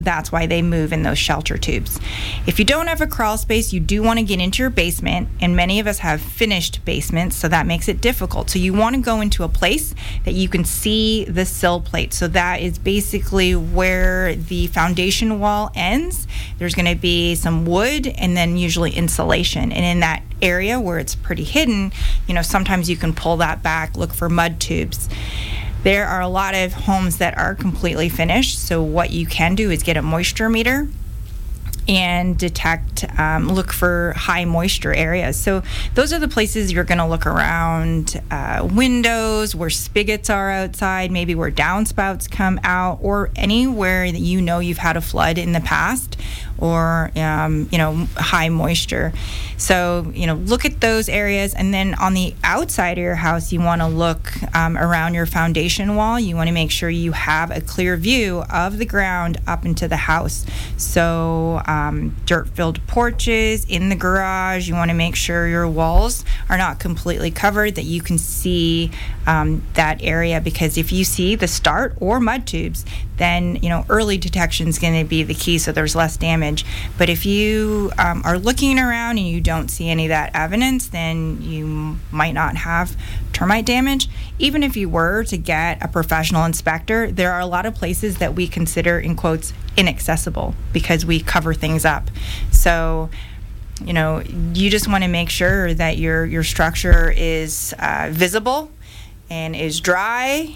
That's why they move in those shelter tubes. If you don't have a crawl space, you do want to get into your basement, and many of us have finished basements, so that makes it difficult. So you want to go into a place that you can see the sill plate. So that is basically where the foundation wall ends. There's going to be some wood and then usually insulation. And in that area where it's pretty hidden, sometimes you can pull that back, look for mud tubes. There are a lot of homes that are completely finished, so what you can do is get a moisture meter and look for high moisture areas. So those are the places you're going to look around, windows, where spigots are outside, maybe where downspouts come out, or anywhere that you've had a flood in the past, or high moisture. So look at those areas, and then on the outside of your house, you want to look around your foundation wall. You want to make sure you have a clear view of the ground up into the house. So dirt-filled porches in the garage. You want to make sure your walls are not completely covered, that you can see that area, because if you see the start or mud tubes, then early detection is going to be the key, so there's less damage. But if you are looking around and you don't see any of that evidence, then you might not have termite damage. Even if you were to get a professional inspector, there are a lot of places that we consider, in quotes, inaccessible, because we cover things up. So you just want to make sure that your structure is visible and is dry,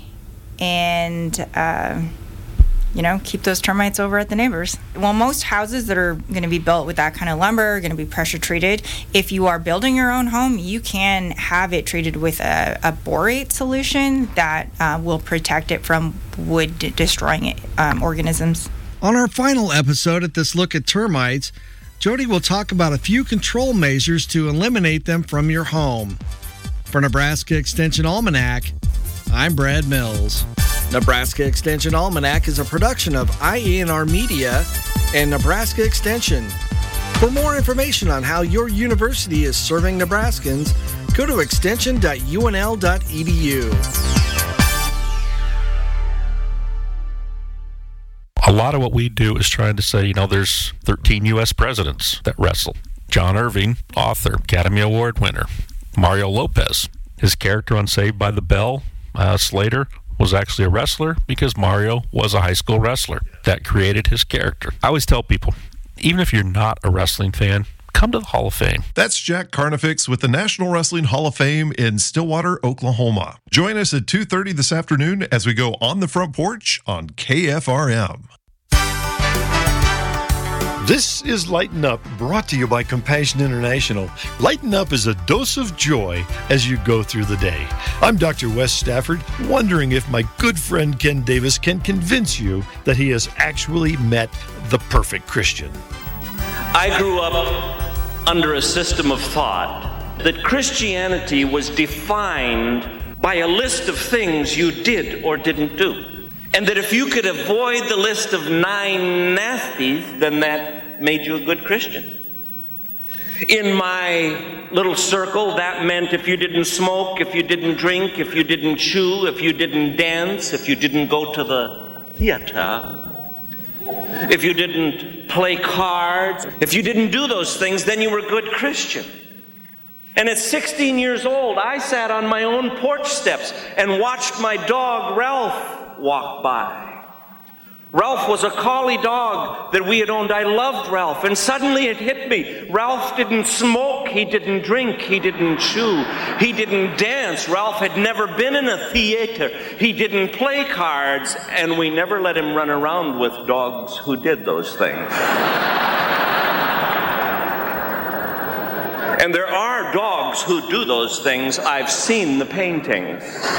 and keep those termites over at the neighbors. Well, most houses that are going to be built with that kind of lumber are going to be pressure treated. If you are building your own home, you can have it treated with a borate solution that will protect it from wood destroying organisms. On our final episode at this look at termites, Jody will talk about a few control measures to eliminate them from your home. For Nebraska Extension Almanac, I'm Brad Mills. Nebraska Extension Almanac is a production of IANR Media and Nebraska Extension. For more information on how your university is serving Nebraskans, go to extension.unl.edu. A lot of what we do is trying to say, there's 13 U.S. presidents that wrestle. John Irving, author, Academy Award winner. Mario Lopez, his character on Saved by the Bell, Slater, was actually a wrestler because Mario was a high school wrestler. That created his character. I always tell people, even if you're not a wrestling fan, come to the Hall of Fame. That's Jack Carnifex with the National Wrestling Hall of Fame in Stillwater, Oklahoma. Join us at 2:30 this afternoon as we go on the front porch on KFRM. This is Lighten Up, brought to you by Compassion International. Lighten Up is a dose of joy as you go through the day. I'm Dr. Wes Stafford, wondering if my good friend Ken Davis can convince you that he has actually met the perfect Christian. I grew up under a system of thought that Christianity was defined by a list of things you did or didn't do. And that if you could avoid the list of 9 nasties, then that made you a good Christian. In my little circle, that meant if you didn't smoke, if you didn't drink, if you didn't chew, if you didn't dance, if you didn't go to the theater, if you didn't play cards, if you didn't do those things, then you were a good Christian. And at 16 years old, I sat on my own porch steps and watched my dog, Ralph, walk by. Ralph was a collie dog that we had owned. I loved Ralph, and suddenly it hit me. Ralph didn't smoke, he didn't drink, he didn't chew, he didn't dance. Ralph had never been in a theater, he didn't play cards, and we never let him run around with dogs who did those things. And there are dogs who do those things. I've seen the paintings.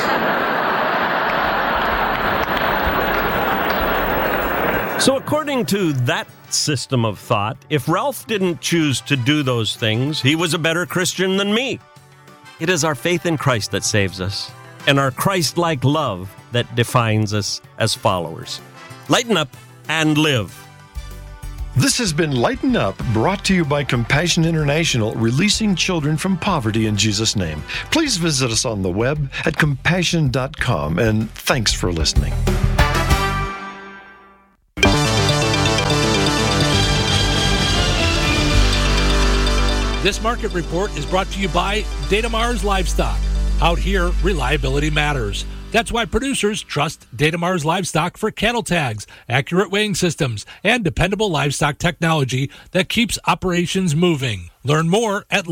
So according to that system of thought, if Ralph didn't choose to do those things, he was a better Christian than me. It is our faith in Christ that saves us, and our Christ-like love that defines us as followers. Lighten up and live. This has been Lighten Up, brought to you by Compassion International, releasing children from poverty in Jesus' name. Please visit us on the web at compassion.com, and thanks for listening. This market report is brought to you by Datamars Livestock. Out here, reliability matters. That's why producers trust Datamars Livestock for cattle tags, accurate weighing systems, and dependable livestock technology that keeps operations moving. Learn more at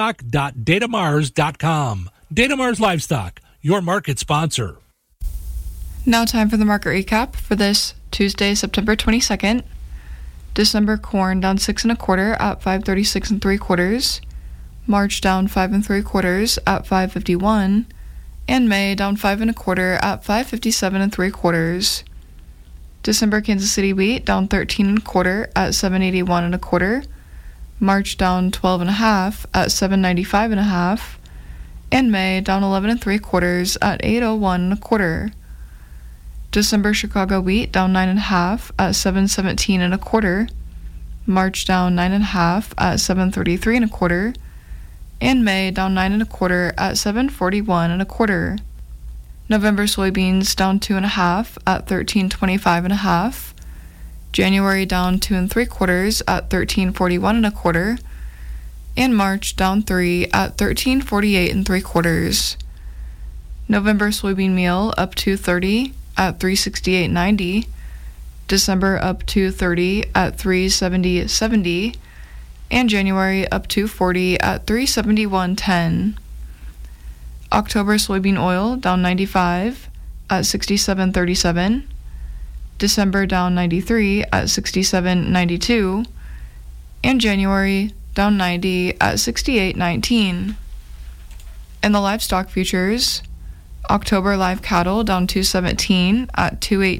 livestock.datamars.com. Datamars Livestock, your market sponsor. Now time for the market recap for this Tuesday, September 22nd. December corn down 6 1/4 at 536 3/4. March down 5 3/4 at 551. And May down 5 1/4 at 557 3/4. December Kansas City wheat down 13 1/4 at 781 1/4. March down 12 1/2 at 795 1/2. And May down 11 3/4 at 801 1/4. December Chicago wheat down 9 1/2 at 717 1/4. March down 9 1/2 at 733 1/4. And May down 9 1/4 at 741 1/4. November soybeans down 2 1/2 at 1325 1/2. January down 2 3/4 at 1341 1/4. And March down 3 at 1348 3/4. November soybean meal up 230 at 368.90. December up 230 at 370.70. And January up 240 at 371.10. October soybean oil down 95 at 67.37. December down 93 at 67.92. And January down 90 at 68.19. In the livestock futures, October live cattle down 217 at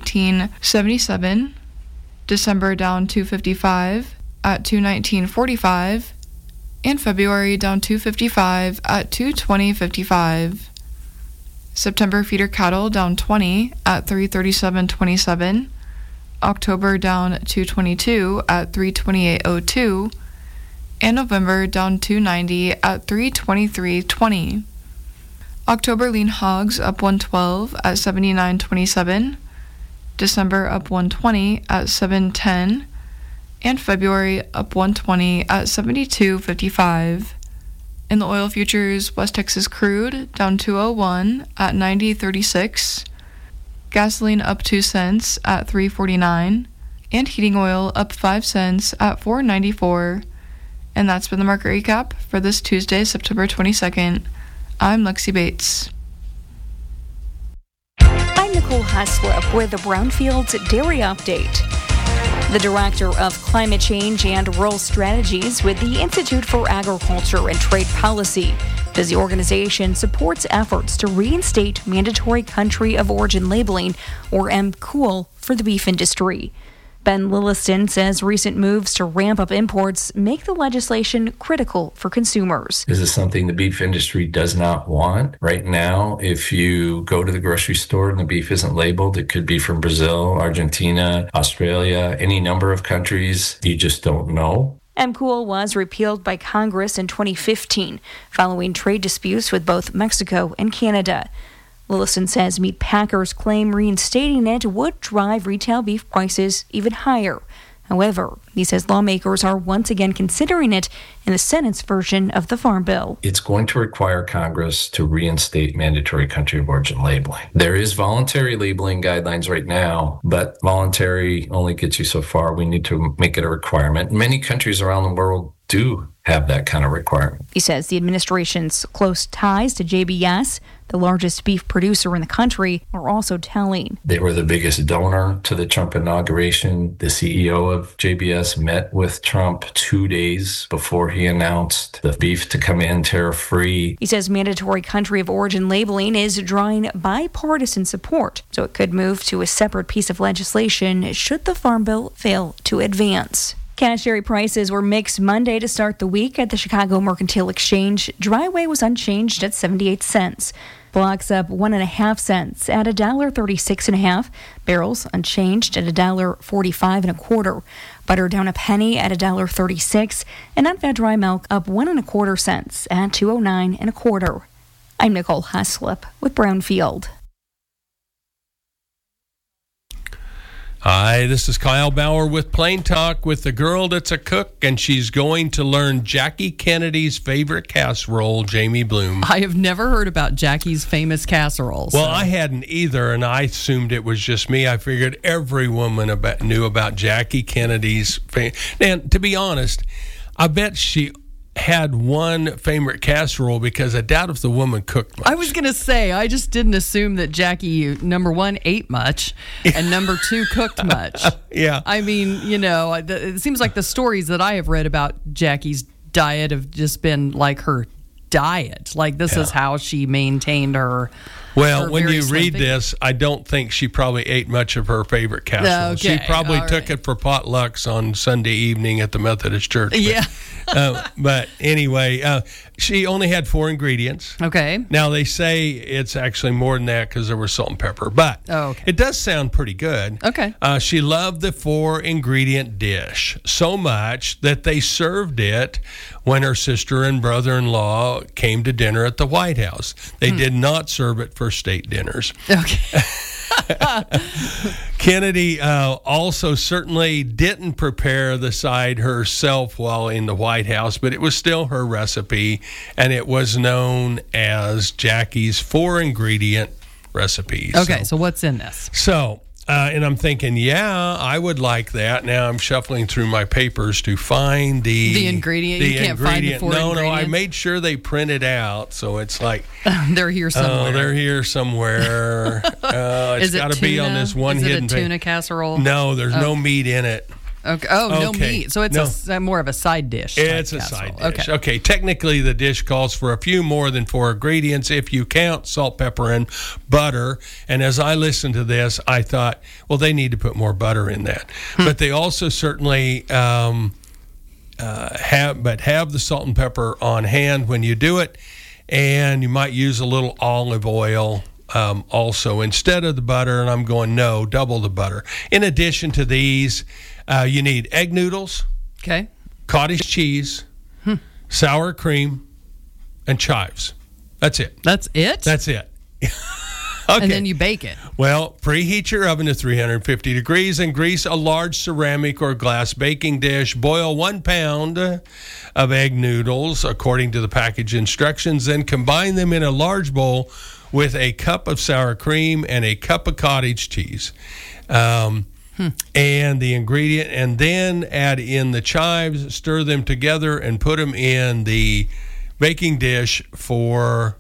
218.77. December down 255 at 219.45. And February down 255 at 220.55. September feeder cattle down 20 at 337.27. October down 222 at 328.02. And November down 290 at 323.20. October lean hogs up 112 at 79.27. December up 120 at 710. And February up 120 at 72.55. In the oil futures, West Texas crude down 201 at 90.36. Gasoline up 2 cents at 3.49. And heating oil up 5 cents at 4.94. And that's been the market recap for this Tuesday, September 22nd. I'm Lexi Bates. I'm Nicole Haslip with the Brownfields Dairy Update. The Director of Climate Change and Rural Strategies with the Institute for Agriculture and Trade Policy says the organization supports efforts to reinstate mandatory country of origin labeling, or MCOOL, for the beef industry. Ben Lilliston says recent moves to ramp up imports make the legislation critical for consumers. This is something the beef industry does not want. Right now, if you go to the grocery store and the beef isn't labeled, it could be from Brazil, Argentina, Australia, any number of countries. You just don't know. MCOOL was repealed by Congress in 2015 following trade disputes with both Mexico and Canada. Lillison says meat packers claim reinstating it would drive retail beef prices even higher. However, he says lawmakers are once again considering it in the Senate's version of the Farm Bill. It's going to require Congress to reinstate mandatory country of origin labeling. There is voluntary labeling guidelines right now, but voluntary only gets you so far. We need to make it a requirement. Many countries around the world do have that kind of requirement. He says the administration's close ties to JBS, the largest beef producer in the country, are also telling. They were the biggest donor to the Trump inauguration. The CEO of JBS met with Trump 2 days before he announced the beef to come in tariff-free. He says mandatory country of origin labeling is drawing bipartisan support, so it could move to a separate piece of legislation should the Farm Bill fail to advance. Cash dairy prices were mixed Monday to start the week at the Chicago Mercantile Exchange. Dry whey was unchanged at 78 cents. Blocks up 1.5 cents at $1.36.5. Barrels unchanged at $1.45 1/4. Butter down a penny at $1.36, and unfed dry milk up 1.25 cents at $2.09 1/4. I'm Nicole Haslip with Brownfield. Hi, this is Kyle Bauer with Plain Talk with the girl that's a cook, and she's going to learn Jackie Kennedy's favorite casserole, Jamie Bloom. I have never heard about Jackie's famous casseroles. Well, I hadn't either, and I assumed it was just me. I figured every woman knew about Jackie Kennedy's and to be honest, I bet she had one favorite casserole because I doubt if the woman cooked much. I was going to say, I just didn't assume that Jackie, number one, ate much, and number two, cooked much. Yeah. I mean, it seems like the stories that I have read about Jackie's diet have just been like her diet. Like, this is how she maintained her. Well, when you read this, I don't think she probably ate much of her favorite casserole. Okay, she probably took it for potlucks on Sunday evening at the Methodist Church. But, yeah. But anyway, she only had 4 ingredients. Okay. Now, they say it's actually more than that because there was salt and pepper. But it does sound pretty good. Okay. She loved the 4-ingredient dish so much that they served it when her sister and brother-in-law came to dinner at the White House. They did not serve it for state dinners. Okay. Kennedy also certainly didn't prepare the side herself while in the White House, but it was still her recipe, and it was known as Jackie's 4-ingredient recipe. Okay, so what's in this? So, and I'm thinking, yeah, I would like that. Now I'm shuffling through my papers to find the ingredient. You can't find the 4 ingredients? No, I made sure they printed out, so it's like they're here somewhere. Oh, they're here somewhere. It's got to be on this one hidden page. Is it a tuna casserole? No, there's no meat in it. Okay. Oh, no meat. So it's more of a side dish. It's a side dish. Okay. Technically, the dish calls for a few more than 4 ingredients if you count salt, pepper, and butter. And as I listened to this, I thought, well, they need to put more butter in that. But they also certainly have the salt and pepper on hand when you do it. And you might use a little olive oil also instead of the butter. And I'm going, no, double the butter. In addition to these, you need egg noodles, cottage cheese, sour cream, and chives. That's it. That's it? That's it. Okay. And then you bake it. Well, preheat your oven to 350 degrees and grease a large ceramic or glass baking dish. Boil 1 pound of egg noodles according to the package instructions. Then combine them in a large bowl with a cup of sour cream and a cup of cottage cheese. And the ingredient, and then add in the chives, stir them together, and put them in the baking dish for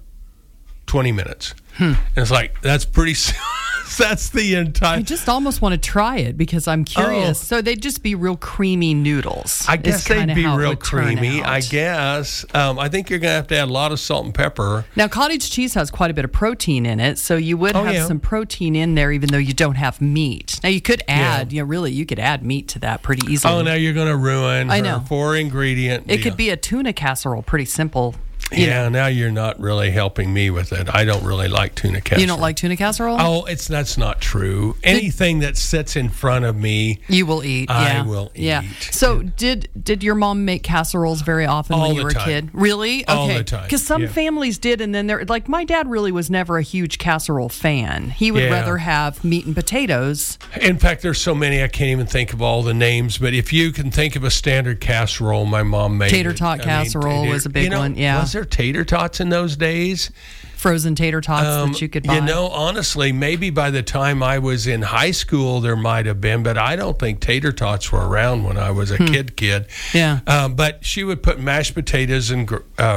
20 minutes. And it's like, that's pretty that's the entire... I just almost want to try it because I'm curious. So they'd just be real creamy noodles. I guess they'd be real creamy. I guess. I think you're going to have a lot of salt and pepper. Now, cottage cheese has quite a bit of protein in it, so you would have some protein in there even though you don't have meat. Now, you could add, you could add meat to that pretty easily. Oh, now you're going to ruin her 4-ingredient deal. It could be a tuna casserole, pretty simple. Yeah, now you're not really helping me with it. I don't really like tuna casserole. You don't like tuna casserole? Oh, that's not true. Anything that sits in front of me, you will eat. I will eat. Yeah. So did your mom make casseroles very often when you were a kid? Really? Okay. All the time. Because some families did, and then they're like, my dad really was never a huge casserole fan. He would rather have meat and potatoes. In fact, there's so many I can't even think of all the names. But if you can think of a standard casserole, my mom made tater tot casserole was a big one. Yeah. Was there tater tots in those days? Frozen tater tots that you could buy. Honestly, maybe by the time I was in high school, there might have been, but I don't think tater tots were around when I was a kid. Yeah. But she would put mashed potatoes on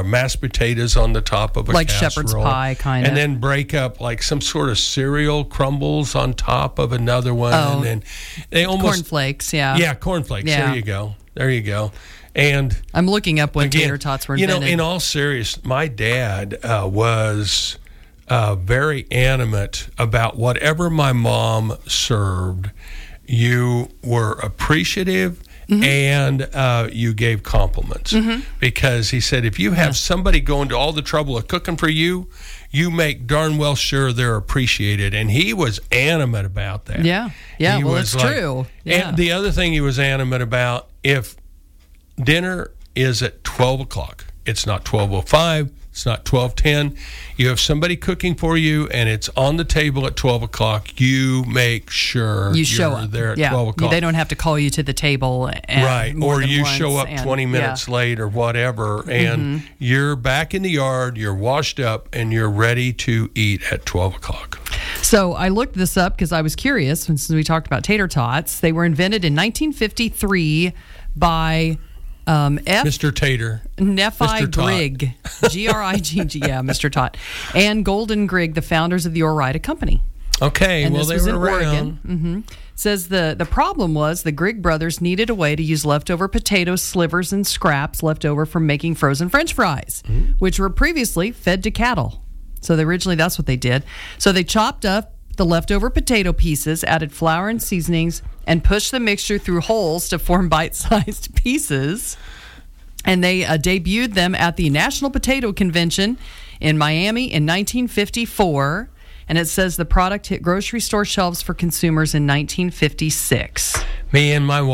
the top of a like casserole, shepherd's pie, kind of, and then break up like some sort of cereal crumbles on top of another one, and they almost cornflakes. Yeah, cornflakes. Yeah. There you go. And I'm looking up when tater tots were invented. In all seriousness, my dad was very animate about whatever my mom served. You were appreciative and you gave compliments because he said, if you have somebody going to all the trouble of cooking for you, you make darn well sure they're appreciated. And he was animate about that. Yeah. Well, it's true. Yeah. And the other thing he was animate about, if dinner is at 12 o'clock. It's not 12:05. It's not 12:10. You have somebody cooking for you, and it's on the table at 12 o'clock. You make sure you show you're up there at 12 o'clock. They don't have to call you to the table. And right, or you show up 20 minutes late or whatever, and you're back in the yard, you're washed up, and you're ready to eat at 12 o'clock. So I looked this up because I was curious, since we talked about tater tots. They were invented in 1953 by Mr. Tater. Nephi Mr. Grigg, Grigg, yeah, Mr. Tot, and Golden Grigg, the founders of the Ore-Ida Company. Okay, and well, this they was were in around. Oregon. Says the problem was the Grigg brothers needed a way to use leftover potato slivers and scraps left over from making frozen French fries, which were previously fed to cattle. So originally that's what they did. So they chopped up the leftover potato pieces, added flour and seasonings, and pushed the mixture through holes to form bite-sized pieces. And they debuted them at the National Potato Convention in Miami in 1954. And it says the product hit grocery store shelves for consumers in 1956. Me and my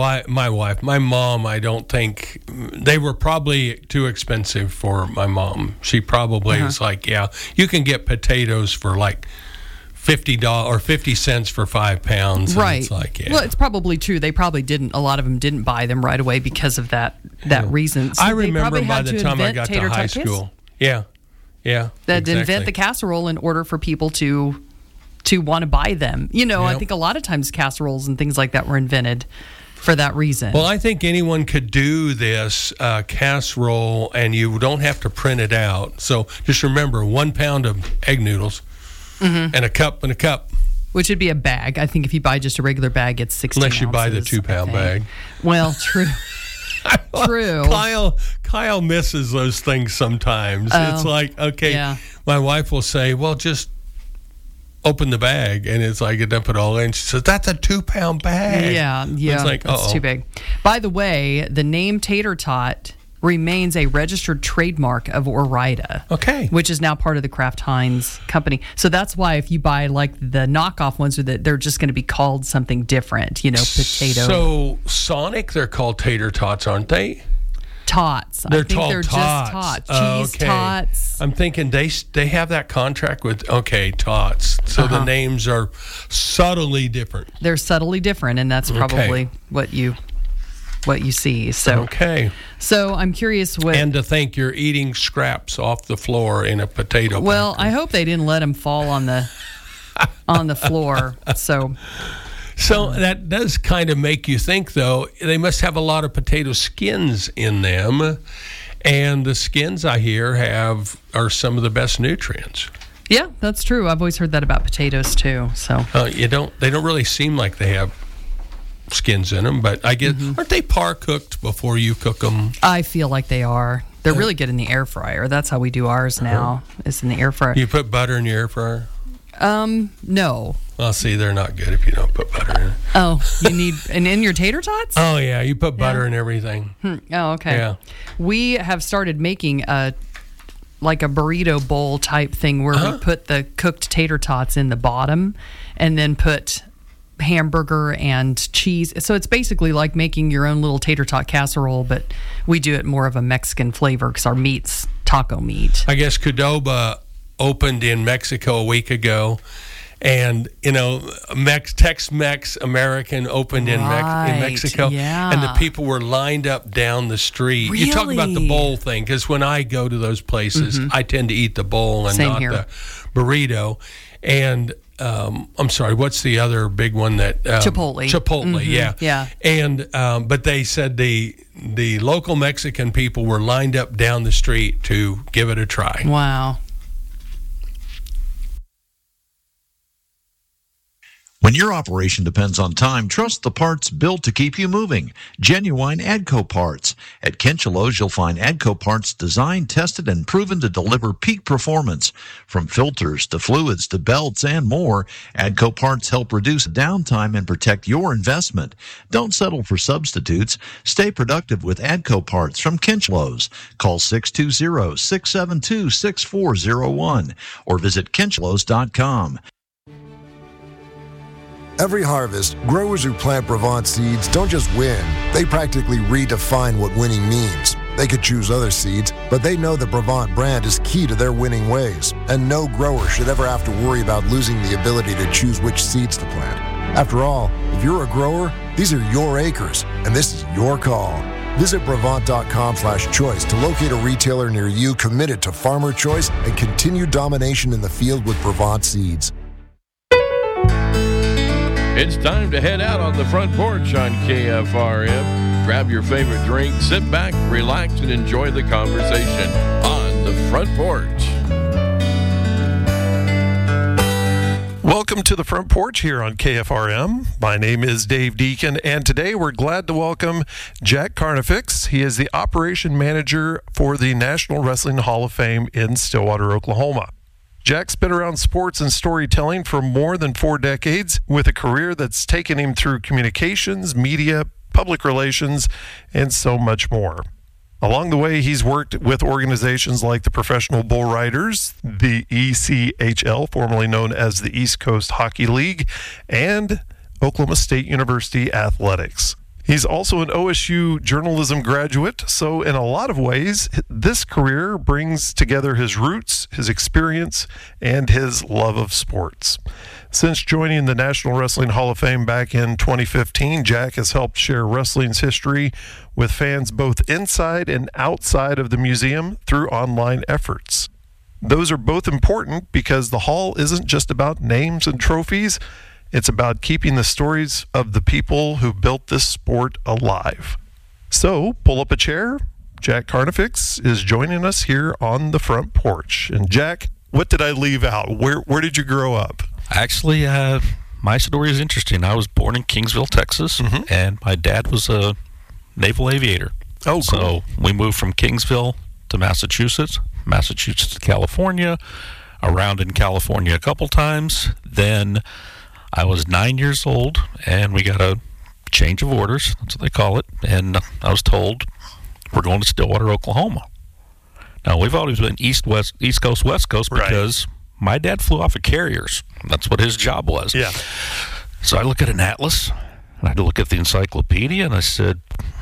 mom, I don't think, they were probably too expensive for my mom. She probably was like, yeah, you can get potatoes for like $50 or 50 cents for 5 pounds. Right. It's like, yeah. Well, it's probably true. They probably didn't. A lot of them didn't buy them right away because of that reason. So I remember by the time I got to high school. Yeah. That invent the casserole in order for people to want to buy them. You know, I think a lot of times casseroles and things like that were invented for that reason. Well, I think anyone could do this casserole, and you don't have to print it out. So just remember, 1 pound of egg noodles. And a cup. Which would be a bag. I think if you buy just a regular bag, it's 16 Unless you ounces, buy the 2 pound bag. Well, true. True. Kyle misses those things sometimes. It's like, okay, my wife will say, well, just open the bag. And it's like, I dump it all in. She says, that's a 2 pound bag. Yeah. It's like, that's too big. By the way, the name Tater Tot remains a registered trademark of Ore-Ida. Okay. Which is now part of the Kraft Heinz company. So that's why if you buy like the knockoff ones, they're just going to be called something different, you know, potato. So Sonic, they're called tater tots, aren't they? Tots. They're I think called they're tots. just tots. Cheese tots. I'm thinking they have that contract with, tots. So the names are subtly different. They're subtly different, and that's probably what you see. So So I'm curious what. And to think you're eating scraps off the floor in a potato. Well, factory. I hope they didn't let them fall on the floor. So that does kind of make you think, though, they must have a lot of potato skins in them, and the skins I hear are some of the best nutrients. Yeah, that's true. I've always heard that about potatoes too. So they don't really seem like they have skins in them, but I guess aren't they par cooked before you cook them? I feel like they are. They're really good in the air fryer. That's how we do ours now. Is in the air fryer. You put butter in your air fryer? No. Well, see, they're not good if you don't put butter in it. Oh, you need and in your tater tots? Oh yeah, you put butter in everything. Oh, okay. Yeah. We have started making a burrito bowl type thing where we put the cooked tater tots in the bottom and then put hamburger and cheese. So it's basically like making your own little tater tot casserole, but we do it more of a Mexican flavor because our meat's taco meat. I guess Qdoba opened in Mexico a week ago, and Tex-Mex American opened in Mexico, and the people were lined up down the street. Really? You talk about the bowl thing, because when I go to those places, I tend to eat the bowl and not the burrito. And I'm sorry, what's the other big one that Chipotle? Chipotle, yeah. And but they said the local Mexican people were lined up down the street to give it a try. Wow. When your operation depends on time, trust the parts built to keep you moving. Genuine AGCO parts. At Kinchelo's, you'll find AGCO parts designed, tested, and proven to deliver peak performance. From filters to fluids to belts and more, AGCO parts help reduce downtime and protect your investment. Don't settle for substitutes. Stay productive with AGCO parts from Kinchelo's. Call 620-672-6401 or visit kinchelos.com. Every harvest, growers who plant Brevant seeds don't just win, they practically redefine what winning means. They could choose other seeds, but they know the Brevant brand is key to their winning ways, and no grower should ever have to worry about losing the ability to choose which seeds to plant. After all, if you're a grower, these are your acres, and this is your call. Visit Brevant.com/choice to locate a retailer near you committed to farmer choice and continued domination in the field with Brevant seeds. It's time to head out on the front porch on KFRM. Grab your favorite drink, sit back, relax, and enjoy the conversation on the front porch. Welcome to the front porch here on KFRM. My name is Dave Deacon, and today we're glad to welcome Jack Carnifex. He is the operation manager for the National Wrestling Hall of Fame in Stillwater, Oklahoma. Jack's been around sports and storytelling for more than 4 decades, with a career that's taken him through communications, media, public relations, and so much more. Along the way, he's worked with organizations like the Professional Bull Riders, the ECHL, formerly known as the East Coast Hockey League, and Oklahoma State University Athletics. He's also an OSU journalism graduate, so in a lot of ways, this career brings together his roots, his experience, and his love of sports. Since joining the National Wrestling Hall of Fame back in 2015, Jack has helped share wrestling's history with fans both inside and outside of the museum through online efforts. Those are both important because the hall isn't just about names and trophies. It's about keeping the stories of the people who built this sport alive. So, pull up a chair. Jack Carnifex is joining us here on the front porch. And Jack, what did I leave out? Where did you grow up? Actually, my story is interesting. I was born in Kingsville, Texas, and my dad was a naval aviator. Oh, cool. So we moved from Kingsville to Massachusetts to California, around in California a couple times. Then I was 9 years old, and we got a change of orders. That's what they call it. And I was told, we're going to Stillwater, Oklahoma. Now, we've always been East Coast, West Coast, because my dad flew off of carriers. That's what his job was. Yeah. So I look at an atlas, and I look at the encyclopedia, and I said,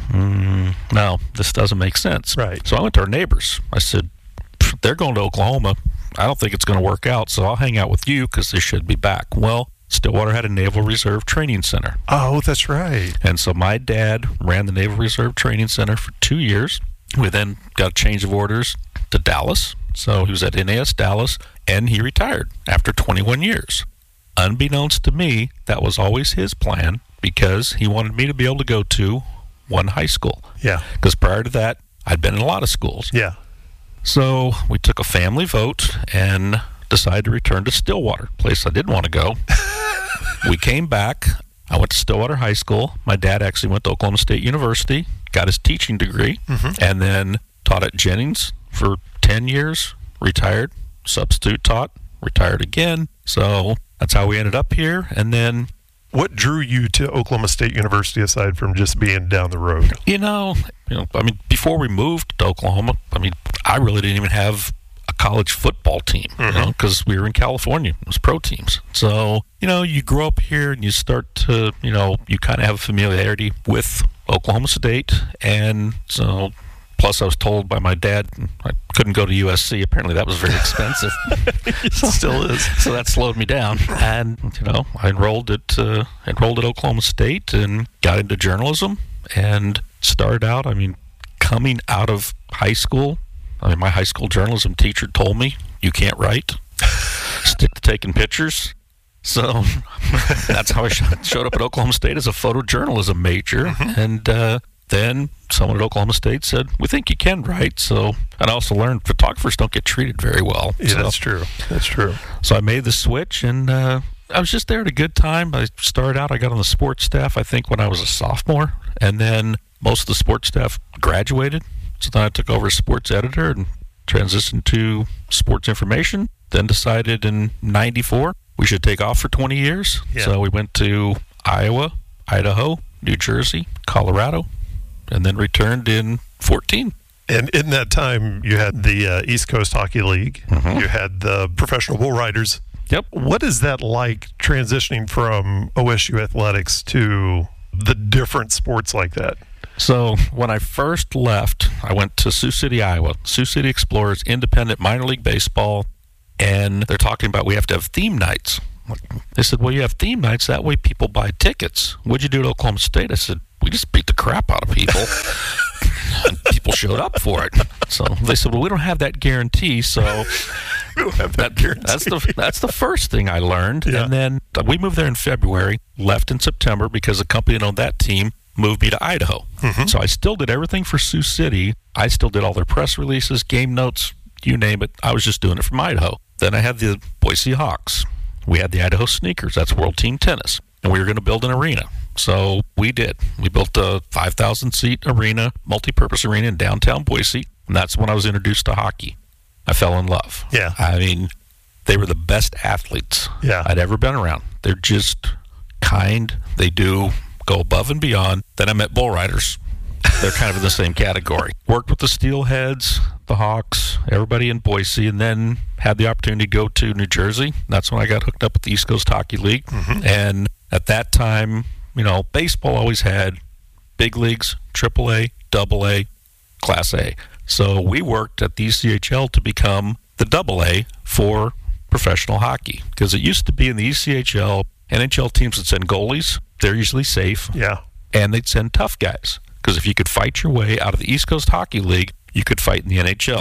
no, this doesn't make sense. Right. So I went to our neighbors. I said, they're going to Oklahoma. I don't think it's going to work out, so I'll hang out with you because they should be back. Well, Stillwater had a Naval Reserve Training Center. Oh, that's right. And so my dad ran the Naval Reserve Training Center for 2 years. We then got a change of orders to Dallas. So he was at NAS Dallas, and he retired after 21 years. Unbeknownst to me, that was always his plan because he wanted me to be able to go to one high school. Yeah. Because prior to that, I'd been in a lot of schools. Yeah. So we took a family vote and decided to return to Stillwater, a place I didn't want to go. We came back. I went to Stillwater High School. My dad actually went to Oklahoma State University, got his teaching degree, and then taught at Jennings for 10 years, retired, substitute taught, retired again. So that's how we ended up here. And then what drew you to Oklahoma State University aside from just being down the road? Before we moved to Oklahoma, I really didn't even have a college football team, because we were in California. It was pro teams. So, you grow up here and you start to, you kind of have a familiarity with Oklahoma State. And so, plus I was told by my dad I couldn't go to USC. Apparently that was very expensive. It still is. So that slowed me down. And, I enrolled at Oklahoma State and got into journalism and started out, coming out of high school. My high school journalism teacher told me, you can't write, stick to taking pictures. So that's how I showed up at Oklahoma State as a photojournalism major. And then someone at Oklahoma State said, we think you can write. So, and I also learned photographers don't get treated very well. Yeah, that's true. That's true. So I made the switch, and I was just there at a good time. I started out, I got on the sports staff, I think, when I was a sophomore. And then most of the sports staff graduated. So then I took over as sports editor and transitioned to sports information. Then decided in 94 we should take off for 20 years. Yeah. So we went to Iowa, Idaho, New Jersey, Colorado, and then returned in 14. And in that time, you had the East Coast Hockey League. You had the Professional Bull Riders. Yep. What is that like transitioning from OSU athletics to the different sports like that? So when I first left, I went to Sioux City, Iowa. Sioux City Explorers, independent minor league baseball, and they're talking about we have to have theme nights. They said, well, you have theme nights, that way people buy tickets. What'd you do at Oklahoma State? I said, we just beat the crap out of people. And people showed up for it. So they said, well, we don't have that guarantee, so we don't have that guarantee. That's the first thing I learned. Yeah. And then we moved there in February, left in September because the company that owned that team moved me to Idaho. Mm-hmm. So I still did everything for Sioux City. I still did all their press releases, game notes, you name it. I was just doing it from Idaho. Then I had the Boise Hawks. We had the Idaho Sneakers. That's World Team Tennis. And we were going to build an arena. So we did. We built a 5,000-seat arena, multi-purpose arena in downtown Boise. And that's when I was introduced to hockey. I fell in love. Yeah. I mean, they were the best athletes I'd ever been around. They're just kind. They do go above and beyond. Then I met bull riders. They're kind of in the same category. Worked with the Steelheads, the Hawks, everybody in Boise, and then had the opportunity to go to New Jersey. That's when I got hooked up with the East Coast Hockey League. Mm-hmm. And at that time, you know, baseball always had big leagues, AAA, AA, Class A. So we worked at the ECHL to become the AA for professional hockey. Because it used to be in the ECHL, NHL teams would send goalies. They're usually safe. Yeah. And they'd send tough guys. Because if you could fight your way out of the East Coast Hockey League, you could fight in the NHL.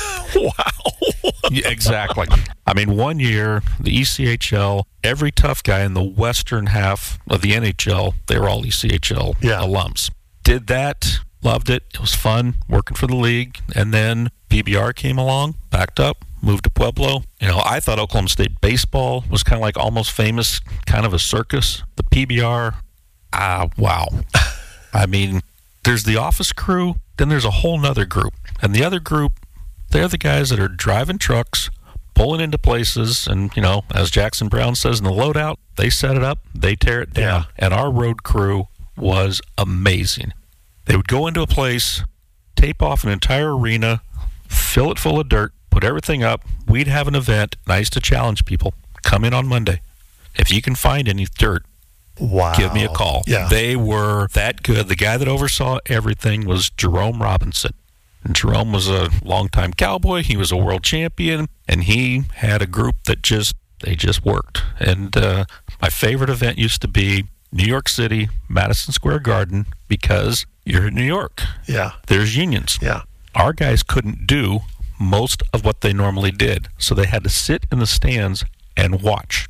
Wow. Yeah, exactly. I mean, one year, the ECHL, every tough guy in the western half of the NHL, they were all ECHL alums. Did that, loved it. It was fun working for the league. And then PBR came along, backed up, moved to Pueblo. You know, I thought Oklahoma State baseball was kind of like Almost Famous, kind of a circus. The PBR, wow. I mean, there's the office crew, then there's a whole nother group. And the other group, they're the guys that are driving trucks, pulling into places, and, you know, as Jackson Brown says in the loadout, they set it up, they tear it down. Yeah. And our road crew was amazing. They would go into a place, tape off an entire arena, fill it full of dirt, put everything up. We'd have an event, and I used to challenge people, come in on Monday. If you can find any dirt, give me a call. Yeah. They were that good. The guy that oversaw everything was Jerome Robinson. And Jerome was a longtime cowboy. He was a world champion, and he had a group that they just worked. And my favorite event used to be New York City, Madison Square Garden, because you're in New York. Yeah. There's unions. Yeah. Our guys couldn't do most of what they normally did, so they had to sit in the stands and watch.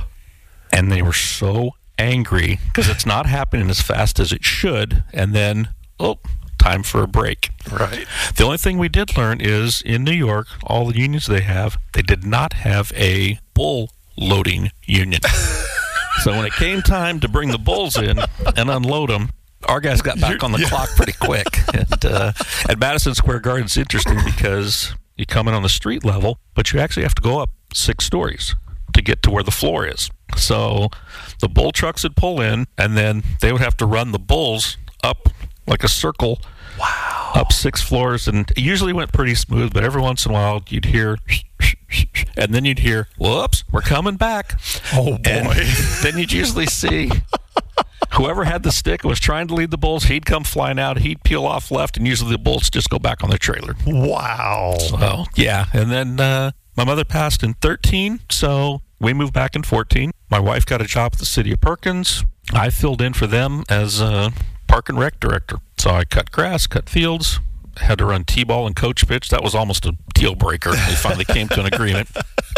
And they were so angry because it's not happening as fast as it should, and then, time for a break. Right. The only thing we did learn is in New York, all the unions they did not have a bull loading union. So when it came time to bring the bulls in and unload them, our guys got back on the clock pretty quick. And at Madison Square Garden, it's interesting because you come in on the street level, but you actually have to go up 6 stories to get to where the floor is. So the bull trucks would pull in, and then they would have to run the bulls up like a circle. Wow. Up 6 floors, and it usually went pretty smooth, but every once in a while you'd hear, and then you'd hear, whoops, we're coming back. Oh, boy. And then you'd usually see whoever had the stick and was trying to lead the bulls, he'd come flying out, he'd peel off left, and usually the bulls just go back on their trailer. Wow. So, yeah, and then my mother passed in 13, so we moved back in 14. My wife got a job at the city of Perkins. I filled in for them as a park and rec director. So I cut grass, cut fields, had to run T-ball and coach pitch. That was almost a deal breaker. We finally came to an agreement.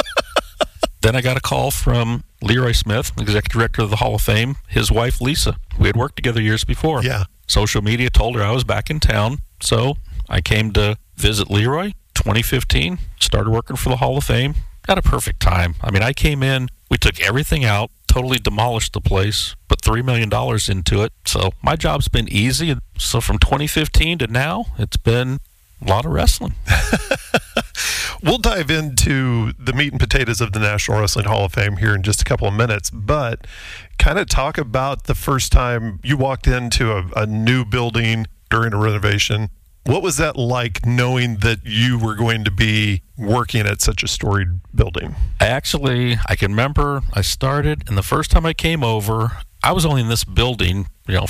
Then I got a call from Leroy Smith, executive director of the Hall of Fame, his wife, Lisa. We had worked together years before. Yeah. Social media told her I was back in town. So I came to visit Leroy. 2015, started working for the Hall of Fame. Had a perfect time. I mean, I came in, we took everything out, totally demolished the place, put $3 million into it. So my job's been easy. So from 2015 to now, it's been a lot of wrestling. We'll dive into the meat and potatoes of the National Wrestling Hall of Fame here in just a couple of minutes, but kind of talk about the first time you walked into a new building during a renovation. What was that like, knowing that you were going to be working at such a storied building? I can remember I started, and the first time I came over, I was only in this building, for like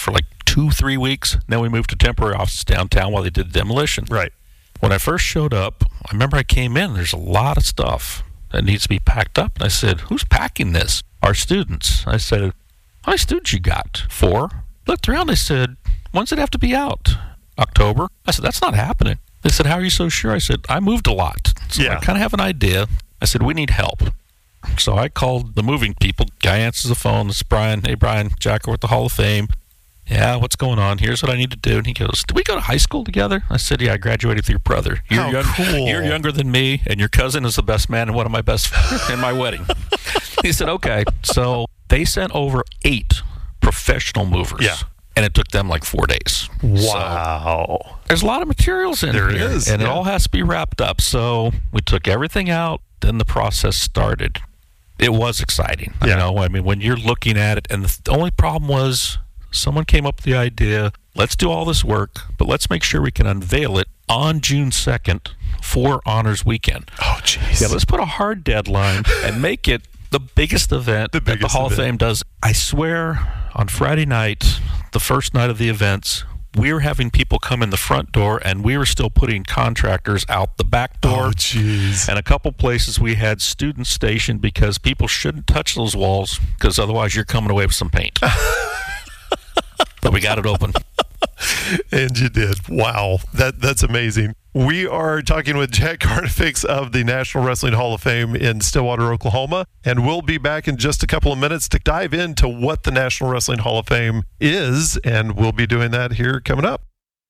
2-3 weeks. Then we moved to temporary offices downtown while they did the demolition. Right. When I first showed up, I remember I came in, there's a lot of stuff that needs to be packed up. And I said, who's packing this? Our students. I said, how many students you got? 4. Looked around, they said, when's it have to be out? October? I said, that's not happening. They said, how are you so sure? I said, I moved a lot. So I kind of have an idea. I said, we need help. So I called the moving people. Guy answers the phone. It's Brian. Hey, Brian, Jack, we're at the Hall of Fame. Yeah, what's going on? Here's what I need to do. And he goes, did we go to high school together? I said, yeah, I graduated with your brother. Cool. You're younger than me, and your cousin is the best man and one of my best in my wedding. He said, okay. So they sent over 8 professional movers. Yeah. And it took them like 4 days. Wow. So there's a lot of materials in there here. There is. And it all has to be wrapped up. So we took everything out. Then the process started. It was exciting. Yeah. You know, I mean, when you're looking at it, and the only problem was someone came up with the idea, let's do all this work, but let's make sure we can unveil it on June 2nd for Honors Weekend. Oh, jeez. Yeah, let's put a hard deadline and make it the biggest event that the Hall of Fame does. I swear, on Friday night, the first night of the events, we were having people come in the front door, and we were still putting contractors out the back door. Oh, jeez. And a couple places we had students stationed because people shouldn't touch those walls because otherwise you're coming away with some paint. But we got it open. And you did. Wow. That's amazing. We are talking with Jack Carnifex of the National Wrestling Hall of Fame in Stillwater, Oklahoma. And we'll be back in just a couple of minutes to dive into what the National Wrestling Hall of Fame is. And we'll be doing that here coming up.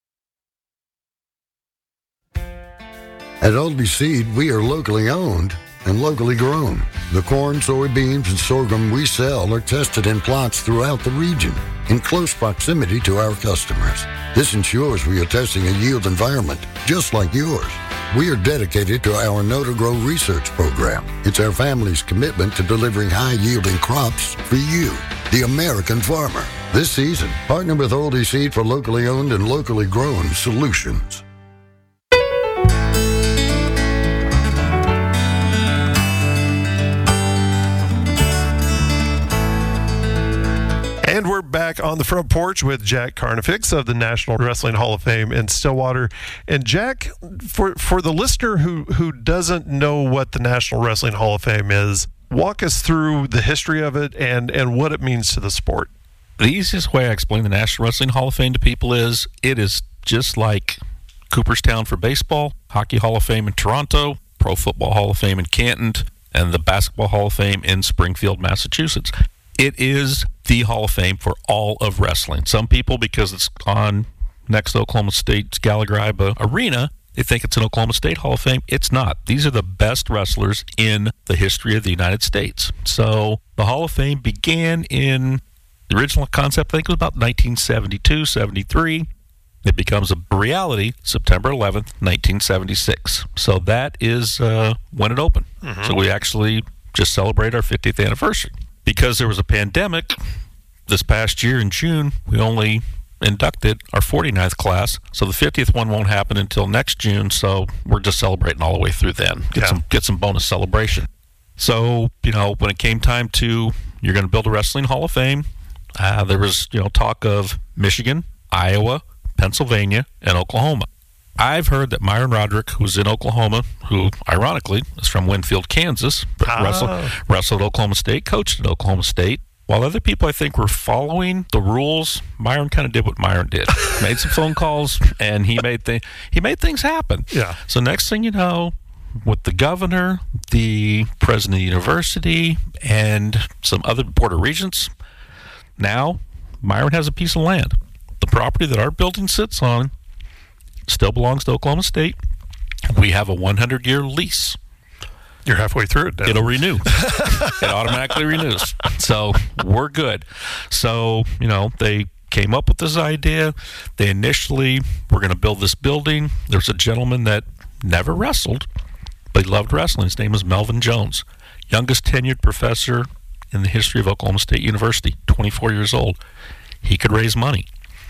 At Oldie Seed, we are locally owned and locally grown. The corn, soybeans, and sorghum we sell are tested in plots throughout the region in close proximity to our customers. This ensures we are testing a yield environment just like yours. We are dedicated to our Know to Grow research program. It's our family's commitment to delivering high-yielding crops for you, the American farmer. This season, partner with Oldie Seed for locally owned and locally grown solutions. And we're back on the front porch with Jack Carnifex of the National Wrestling Hall of Fame in Stillwater. And Jack, for the listener who doesn't know what the National Wrestling Hall of Fame is, walk us through the history of it and what it means to the sport. The easiest way I explain the National Wrestling Hall of Fame to people is it is just like Cooperstown for baseball, Hockey Hall of Fame in Toronto, Pro Football Hall of Fame in Canton, and the Basketball Hall of Fame in Springfield, Massachusetts. It is the Hall of Fame for all of wrestling. Some people, because it's on next to Oklahoma State's Gallagher-Iba Arena, they think it's an Oklahoma State Hall of Fame. It's not. These are the best wrestlers in the history of the United States. So the Hall of Fame began in the original concept, I think it was about 1972, 73. It becomes a reality September 11th, 1976. So that is when it opened. Mm-hmm. So we actually just celebrate our 50th anniversary. Because there was a pandemic, this past year in June, we only inducted our 49th class. So the 50th one won't happen until next June. So we're just celebrating all the way through then. Get some bonus celebration. So, when it came time to, you're going to build a Wrestling Hall of Fame, there was, talk of Michigan, Iowa, Pennsylvania, and Oklahoma. I've heard that Myron Roderick, who's in Oklahoma, who, ironically, is from Winfield, Kansas, but wrestled at Oklahoma State, coached at Oklahoma State. While other people, I think, were following the rules, Myron kind of did what Myron did. Made some phone calls, and he made things happen. Yeah. So next thing you know, with the governor, the president of the university, and some other board of regents, now Myron has a piece of land. The property that our building sits on still belongs to Oklahoma State. We have a 100-year lease. You're halfway through it now. It'll renew. It automatically renews. So we're good. So, they came up with this idea. They initially were going to build this building. There's a gentleman that never wrestled, but he loved wrestling. His name was Melvin Jones, youngest tenured professor in the history of Oklahoma State University, 24 years old. He could raise money.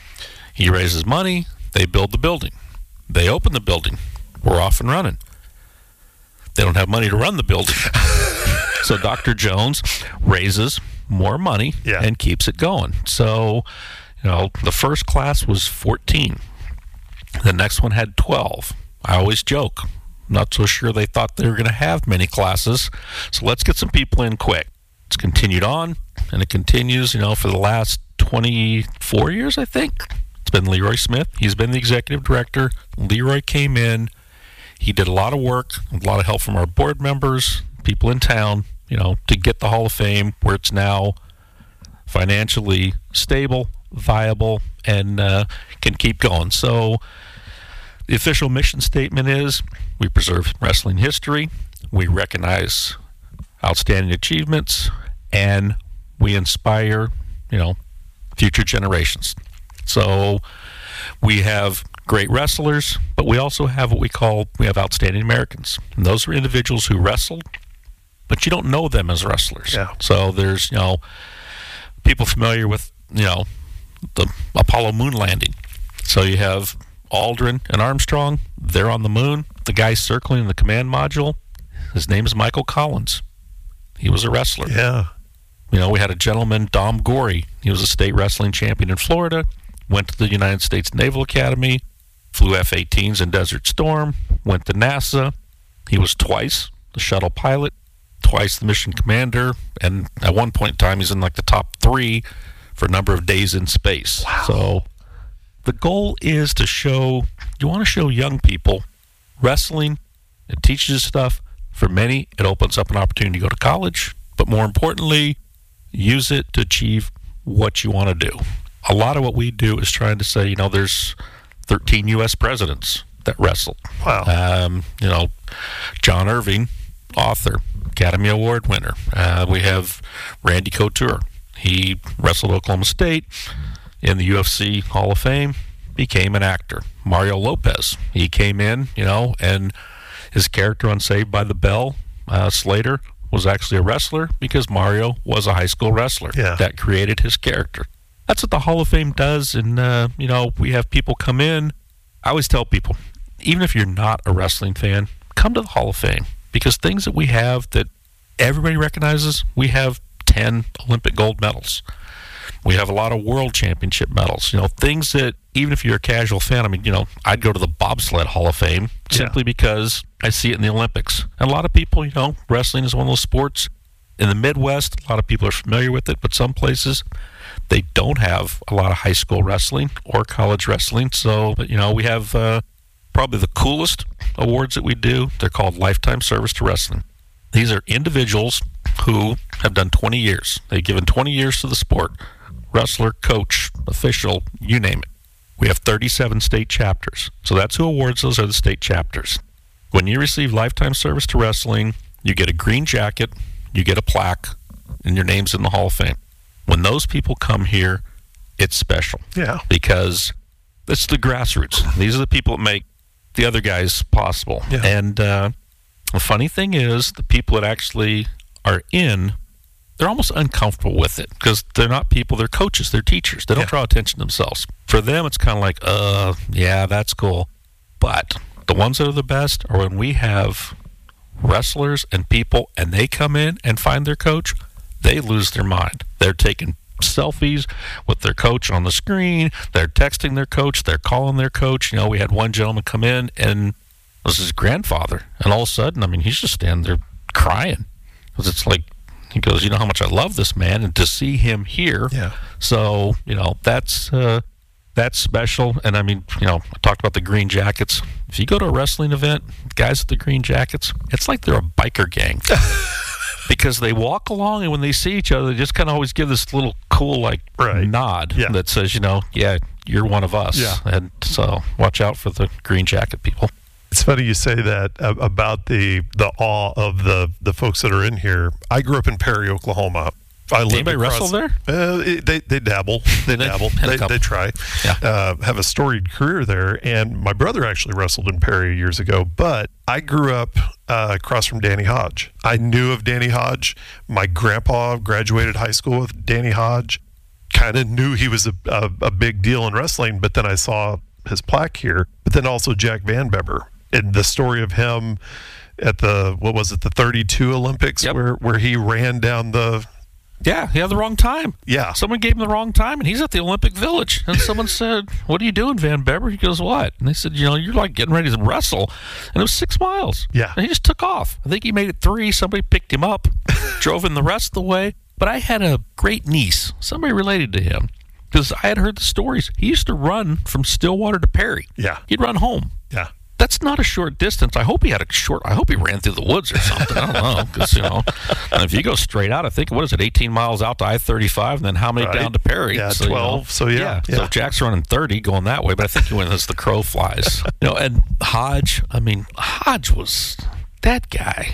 He raises money. They build the building. They open the building. We're off and running. They don't have money to run the building. So Dr. Jones raises more money and keeps it going. So, The first class was 14. The next one had 12. I always joke. Not so sure they thought they were going to have many classes. So let's get some people in quick. It's continued on, and it continues, for the last 24 years, I think. It's been Leroy Smith. He's been the executive director. Leroy came in. He did a lot of work, a lot of help from our board members, people in town, to get the Hall of Fame where it's now financially stable, viable, and can keep going. So the official mission statement is we preserve wrestling history, we recognize outstanding achievements, and we inspire, future generations. So we have great wrestlers, but we also have we have outstanding Americans. And those are individuals who wrestled, but you don't know them as wrestlers. Yeah. So there's, people familiar with, the Apollo moon landing. So you have Aldrin and Armstrong. They're on the moon. The guy circling in the command module, his name is Michael Collins. He was a wrestler. Yeah. We had a gentleman, Dom Gorey. He was a state wrestling champion in Florida, went to the United States Naval Academy, flew F-18s in Desert Storm, went to NASA. He was twice the shuttle pilot, twice the mission commander, and at one point in time, he's in the top 3 for a number of days in space. Wow. So the goal is you want to show young people wrestling. It teaches you stuff. For many, it opens up an opportunity to go to college, but more importantly, use it to achieve what you want to do. A lot of what we do is trying to say, there's 13 U.S. presidents that wrestled. Wow. John Irving, author, Academy Award winner. We have Randy Couture. He wrestled Oklahoma State in the UFC Hall of Fame, became an actor. Mario Lopez, he came in, and his character on Saved by the Bell, Slater, was actually a wrestler because Mario was a high school wrestler. Yeah. That created his character. That's what the Hall of Fame does, and, we have people come in. I always tell people, even if you're not a wrestling fan, come to the Hall of Fame, because things that we have that everybody recognizes, we have 10 Olympic gold medals. We have a lot of world championship medals, things that even if you're a casual fan, I'd go to the bobsled Hall of Fame simply because I see it in the Olympics. And a lot of people, wrestling is one of those sports. In the Midwest, a lot of people are familiar with it, but some places they don't have a lot of high school wrestling or college wrestling. So, we have probably the coolest awards that we do. They're called Lifetime Service to Wrestling. These are individuals who have done 20 years. They've given 20 years to the sport. Wrestler, coach, official, you name it. We have 37 state chapters. So that's who awards those, are the state chapters. When you receive Lifetime Service to Wrestling, you get a green jacket, you get a plaque, and your name's in the Hall of Fame. When those people come here, it's special. Yeah. Because it's the grassroots. These are the people that make the other guys possible. Yeah. And the funny thing is, the people that actually are in, they're almost uncomfortable with it because they're not people, they're coaches, they're teachers. They don't draw attention to themselves. For them, it's kind of like, yeah, that's cool. But the ones that are the best are when we have wrestlers and people and they come in and find their coach, they lose their mind. They're taking selfies with their coach on the screen. They're texting their coach. They're calling their coach. We had one gentleman come in and it was his grandfather. And all of a sudden, he's just standing there crying. Because it's like, he goes, how how much I love this man, and to see him here. Yeah. So, that's special. And I talked about the green jackets. If you go to a wrestling event, guys with the green jackets, it's like they're a biker gang. Because they walk along, and when they see each other, they just kind of always give this little cool, nod that says, yeah, you're one of us. Yeah. And so watch out for the green jacket people. It's funny you say that about the awe of the folks that are in here. I grew up in Perry, Oklahoma. Anybody wrestle there? They dabble. They try. Yeah. Have a storied career there. And my brother actually wrestled in Perry years ago. But I grew up across from Danny Hodge. I knew of Danny Hodge. My grandpa graduated high school with Danny Hodge. Kind of knew he was a big deal in wrestling. But then I saw his plaque here. But then also Jack Van Beber. And the story of him at the 32 Olympics, where he ran down the Yeah, he had the wrong time. Yeah. Someone gave him the wrong time, and he's at the Olympic Village. And someone said, "What are you doing, Van Beber?" He goes, "What?" And they said, "You're like getting ready to wrestle." And it was 6 miles. Yeah. And he just took off. I think he made it 3. Somebody picked him up, drove him the rest of the way. But I had a great niece, somebody related to him, because I had heard the stories. He used to run from Stillwater to Perry. Yeah. He'd run home. Yeah. That's not a short distance. I hope he ran through the woods or something. I don't know. Because, and if you go straight out, I think, 18 miles out to I-35, and then how many down to Perry? Yeah, 12. So, yeah. So Jack's running 30 going that way, but I think he went as the crow flies. And Hodge was that guy.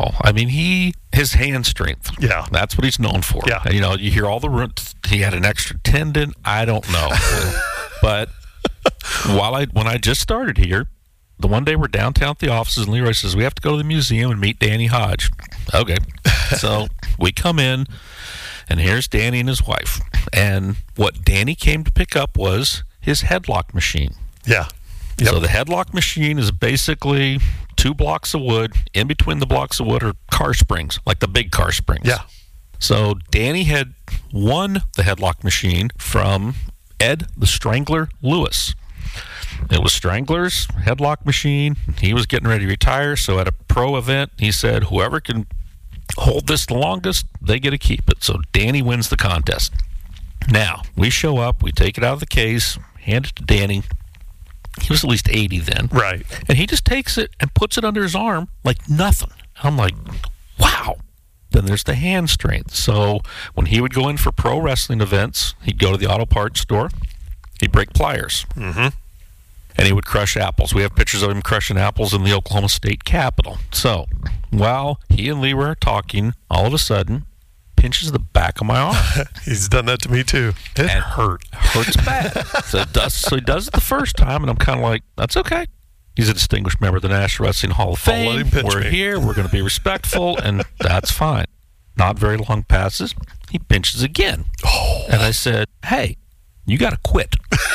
His hand strength. Yeah. That's what he's known for. Yeah. You hear all the he had an extra tendon. I don't know. But when I just started here, the one day we're downtown at the offices, and Leroy says, "We have to go to the museum and meet Danny Hodge." Okay. So we come in, and here's Danny and his wife. And what Danny came to pick up was his headlock machine. Yeah. Yep. So the headlock machine is basically 2 blocks of wood. In between the blocks of wood are car springs, like the big car springs. Yeah. So Danny had won the headlock machine from Ed the Strangler Lewis. It was Strangler's headlock machine. He was getting ready to retire, so at a pro event, he said, "Whoever can hold this the longest, they get to keep it." So Danny wins the contest. Now, we show up, we take it out of the case, hand it to Danny. He was at least 80 then. Right. And he just takes it and puts it under his arm like nothing. I'm like, wow. Then there's the hand strength. So when he would go in for pro wrestling events, he'd go to the auto parts store, he'd break pliers. Mm-hmm. And he would crush apples. We have pictures of him crushing apples in the Oklahoma State Capitol. So while he and Lee were talking, all of a sudden, pinches the back of my arm. He's done that to me too. It hurts bad. So he does it the first time, and I'm kind of like, that's okay. He's a distinguished member of the National Wrestling Hall of Fame. Let him pinch We're me. here. We're going to be respectful, and that's fine. Not very long passes. He pinches again. Oh. And I said, "Hey, you got to quit."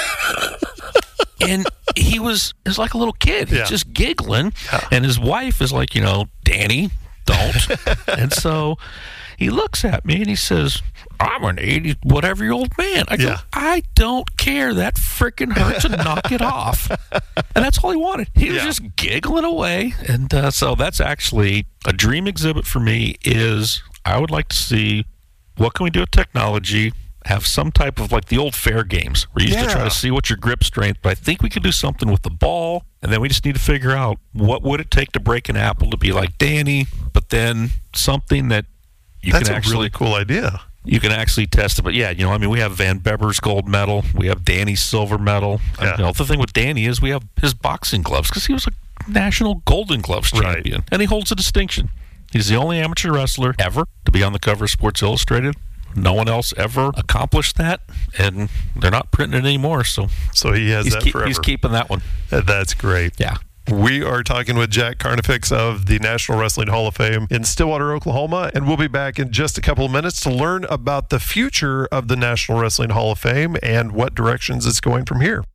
And he was like a little kid. He's just giggling. Yeah. And his wife is like, "Danny, don't." And so he looks at me and he says, "I'm an 80-whatever-year-old man." I go, "I don't care. That freaking hurts, and knock it off." And that's all he wanted. He was just giggling away. And so that's actually a dream exhibit for me. Is I would like to see what can we do with technology, have some type of like the old fair games where you used to try to see what's your grip strength, but I think we could do something with the ball, and then we just need to figure out what would it take to break an apple to be like Danny, but then something that That's a really cool idea. You can actually test it. But yeah, we have Van Beber's gold medal, we have Danny's silver medal. Yeah. The thing with Danny is we have his boxing gloves because he was a national Golden Gloves champion, and he holds a distinction. He's the only amateur wrestler ever to be on the cover of Sports Illustrated. No one else ever accomplished that, and they're not printing it anymore. So he has that forever. He's keeping that one. That's great. Yeah. We are talking with Jack Carnifex of the National Wrestling Hall of Fame in Stillwater, Oklahoma, and we'll be back in just a couple of minutes to learn about the future of the National Wrestling Hall of Fame and what directions it's going from here.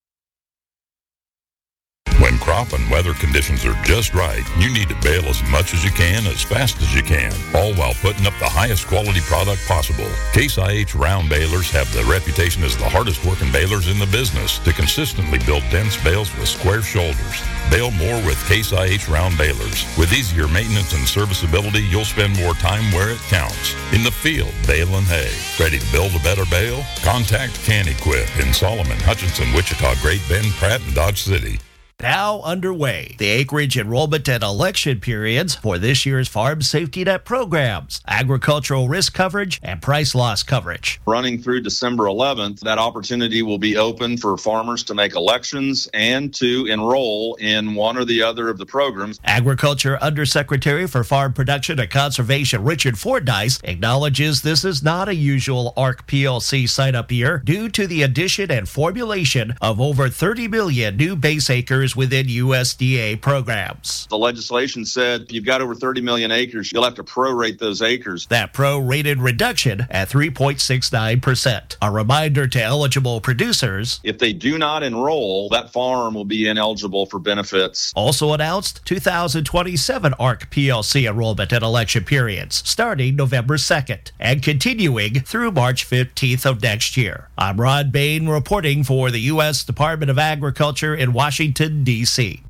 When crop and weather conditions are just right, you need to bale as much as you can, as fast as you can, all while putting up the highest quality product possible. Case IH round balers have the reputation as the hardest working balers in the business to consistently build dense bales with square shoulders. Bale more with Case IH round balers. With easier maintenance and serviceability, you'll spend more time where it counts. In the field, baling hay. Ready to build a better bale? Contact Can Equip in Solomon, Hutchinson, Wichita, Great Bend, Pratt, and Dodge City. Now underway, the acreage enrollment and election periods for this year's Farm Safety Net programs, agricultural risk coverage, and price loss coverage. Running through December 11th, that opportunity will be open for farmers to make elections and to enroll in one or the other of the programs. Agriculture Undersecretary for Farm Production and Conservation Richard Fordyce acknowledges this is not a usual ARC PLC sign-up year due to the addition and formulation of over 30 million new base acres others within USDA programs. The legislation said if you've got over 30 million acres, you'll have to prorate those acres. That prorated reduction at 3.69%. A reminder to eligible producers, if they do not enroll, that farm will be ineligible for benefits. Also announced 2027 ARC PLC enrollment and election periods starting November 2nd and continuing through March 15th of next year. I'm Ron Bain reporting for the U.S. Department of Agriculture in Washington, D.C.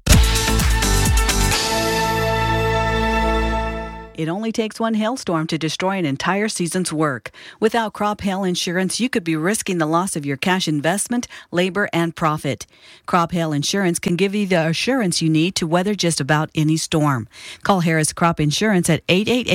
It only takes one hailstorm to destroy an entire season's work. Without crop hail insurance, you could be risking the loss of your cash investment, labor, and profit. Crop hail insurance can give you the assurance you need to weather just about any storm. Call Harris Crop Insurance at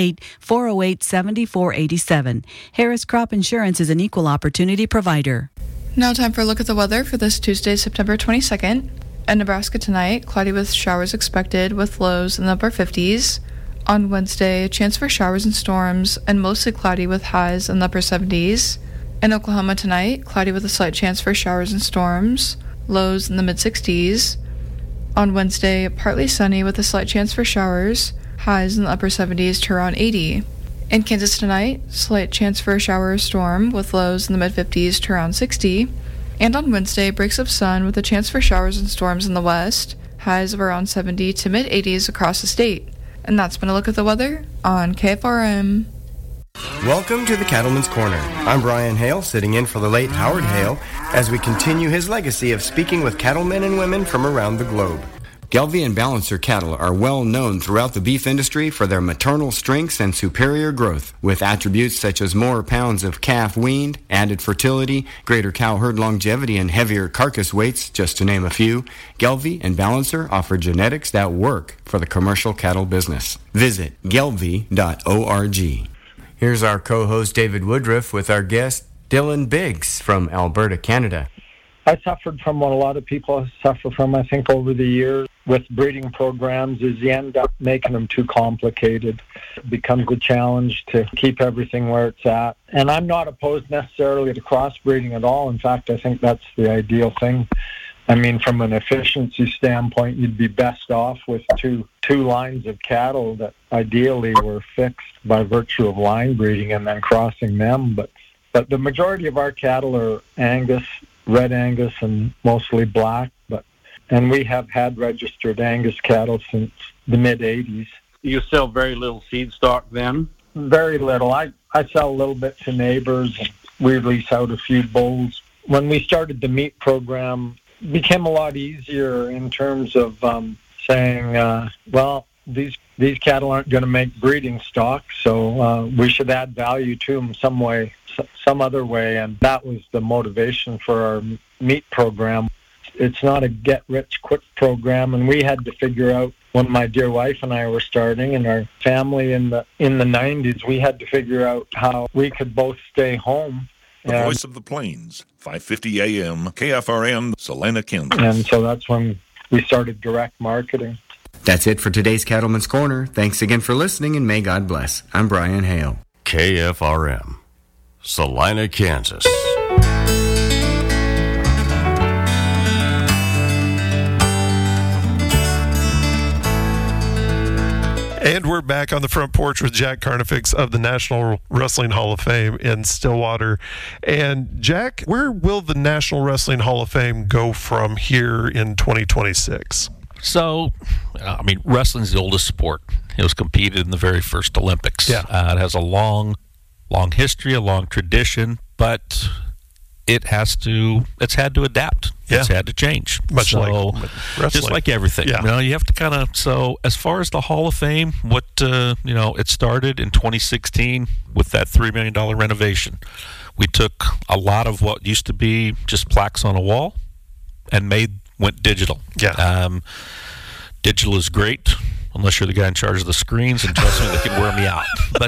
888-408-7487. Harris Crop Insurance is an equal opportunity provider. Now time for a look at the weather for this Tuesday, September 22nd. In Nebraska tonight, cloudy with showers expected with lows in the upper 50s. On Wednesday, a chance for showers and storms and mostly cloudy with highs in the upper 70s. In Oklahoma tonight, cloudy with a slight chance for showers and storms, lows in the mid-60s. On Wednesday, partly sunny with a slight chance for showers, highs in the upper 70s to around 80. In Kansas tonight, slight chance for a shower or storm with lows in the mid-50s to around 60. And on Wednesday, breaks of sun with a chance for showers and storms in the west, highs of around 70 to mid-80s across the state. And that's been a look at the weather on KFRM. Welcome to the Cattleman's Corner. I'm Brian Hale, sitting in for the late Howard Hale, as we continue his legacy of speaking with cattlemen and women from around the globe. Gelbvieh and Balancer cattle are well known throughout the beef industry for their maternal strengths and superior growth, with attributes such as more pounds of calf weaned, added fertility, greater cow herd longevity, and heavier carcass weights, just to name a few. Gelbvieh and Balancer offer genetics that work for the commercial cattle business. Visit gelbvieh.org. Here's our co-host David Woodruff with our guest Dylan Biggs from Alberta, Canada. I suffered from what a lot of people suffer from, I think, over the years with breeding programs, is you end up making them too complicated. It becomes a challenge to keep everything where it's at. And I'm not opposed necessarily to crossbreeding at all. In fact, I think that's the ideal thing. I mean, from an efficiency standpoint, you'd be best off with two lines of cattle that ideally were fixed by virtue of line breeding and then crossing them. But the majority of our cattle are Angus, Red Angus, and mostly black, and we have had registered Angus cattle since the mid-'80s. You sell very little seed stock then? Very little. I sell a little bit to neighbors, and we release out a few bulls. When we started the meat program, it became a lot easier in terms of saying, well, these cattle aren't going to make breeding stock, so we should add value to them some other way, and that was the motivation for our meat program. It's not a get-rich-quick program, and we had to figure out, when my dear wife and I were starting, and our family in the 90s, we had to figure out how we could both stay home. The Voice of the Plains, 550 AM, KFRM, Salina, Kansas. And so that's when we started direct marketing. That's it for today's Cattleman's Corner. Thanks again for listening, and may God bless. I'm Brian Hale. KFRM, Salina, Kansas. And we're back on the front porch with Jack Carnifex of the National Wrestling Hall of Fame in Stillwater. And Jack, where will the National Wrestling Hall of Fame go from here in 2026? So, I mean, wrestling's the oldest sport. It was competed in the very first Olympics. Yeah. It has a long history, a long tradition, but it's had to adapt. Yeah. It's had to change. Much like wrestling. Just like everything. Yeah. You have to so as far as the Hall of Fame, it started in 2016 with that $3 million renovation. We took a lot of what used to be just plaques on a wall and went digital. Yeah. Digital is great, unless you're the guy in charge of the screens, and trust me, they can wear me out. But,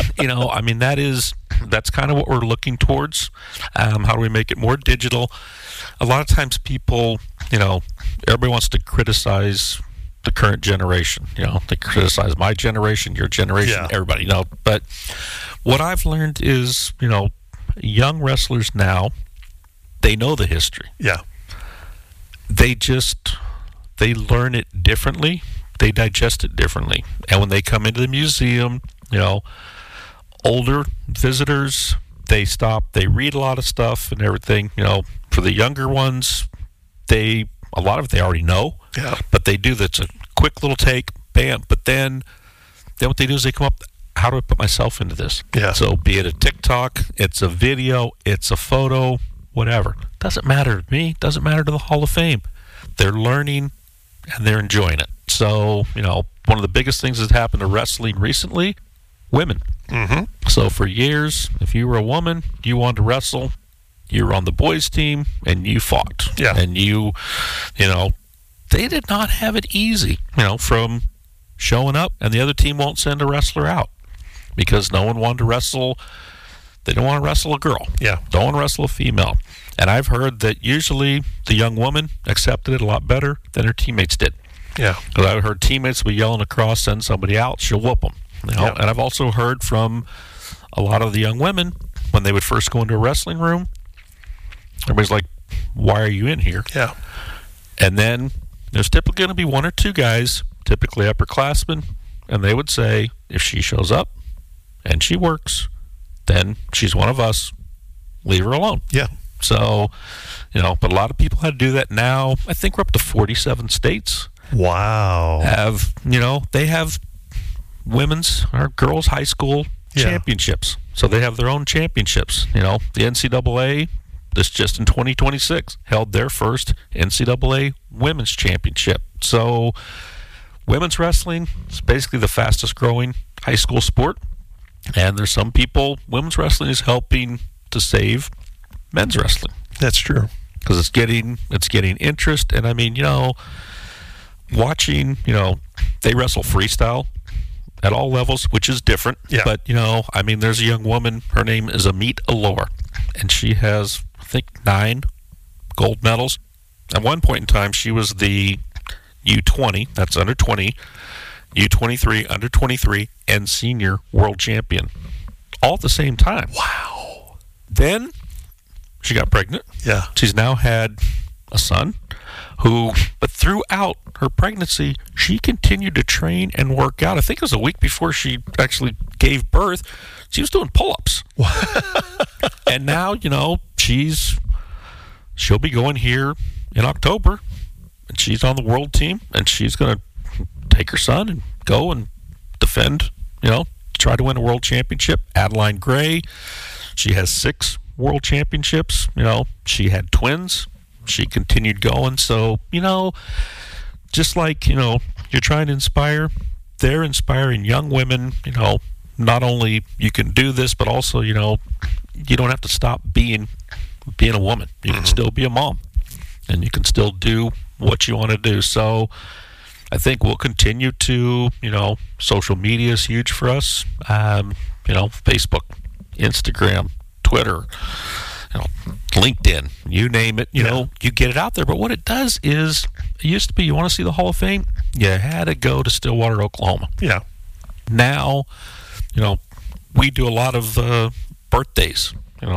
that's kind of what we're looking towards. How do we make it more digital? A lot of times people, everybody wants to criticize the current generation. They criticize my generation, your generation, everybody, But what I've learned is, young wrestlers now, they know the history. Yeah. They just they learn it differently. They digest it differently. And when they come into the museum, older visitors, they stop, they read a lot of stuff and everything. For the younger ones, a lot of it they already know. Yeah. But they do that's a quick little take, bam. But then what they do is they come up, how do I put myself into this? Yeah. So be it a TikTok, it's a video, it's a photo, whatever. Doesn't matter to me, doesn't matter to the Hall of Fame. They're learning and they're enjoying it. So, one of the biggest things that's happened to wrestling recently, women. Mm-hmm. So for years, if you were a woman, you wanted to wrestle, you were on the boys' team, and you fought. Yeah. And they did not have it easy, from showing up, and the other team won't send a wrestler out because no one wanted to wrestle. They don't want to wrestle a girl. Yeah. Don't want to wrestle a female. And I've heard that usually the young woman accepted it a lot better than her teammates did. Yeah. Because I've heard teammates be yelling across, send somebody out, she'll whoop them. Yeah. And I've also heard from a lot of the young women when they would first go into a wrestling room, everybody's like, why are you in here? Yeah. And then there's typically going to be one or two guys, typically upperclassmen, and they would say, if she shows up and she works, then she's one of us. Leave her alone. Yeah. So, but a lot of people had to do that now. I think we're up to 47 states. Wow. They have women's or girls' high school championships. So they have their own championships. The NCAA, this just in 2026, held their first NCAA women's championship. So women's wrestling is basically the fastest growing high school sport. And there's some people, women's wrestling is helping to save men's wrestling. That's true. Because it's getting interest. And I mean, watching, they wrestle freestyle at all levels, which is different. Yeah. But, there's a young woman, her name is Amit Allure, and she has, I think, 9 gold medals. At one point in time, she was the U20, that's under 20, U23, under 23, and senior world champion, all at the same time. Wow. Then she got pregnant. Yeah. She's now had a son but throughout her pregnancy, she continued to train and work out. I think it was a week before she actually gave birth, she was doing pull-ups. And now, she'll be going here in October, and she's on the world team, and she's going to take her son and go and defend, try to win a world championship. Adeline Gray, she has 6 world championships. She had twins. She continued going. So, just like, you're trying to inspire, they're inspiring young women, not only you can do this, but also, you don't have to stop being a woman. You can still be a mom, and you can still do what you want to do. So I think we'll continue to, social media is huge for us. Facebook, Instagram, Twitter, LinkedIn, you name it, you get it out there. But what it does is, it used to be, you want to see the Hall of Fame, you had to go to Stillwater, Oklahoma. Yeah. Now, we do a lot of birthdays,